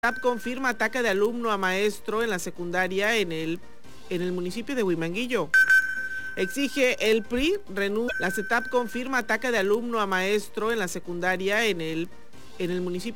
CETAP confirma ataque de alumno a maestro en la secundaria en el municipio de Huimanguillo. Exige el PRI renuncia. La CETAP confirma ataque de alumno a maestro en la secundaria en el municipio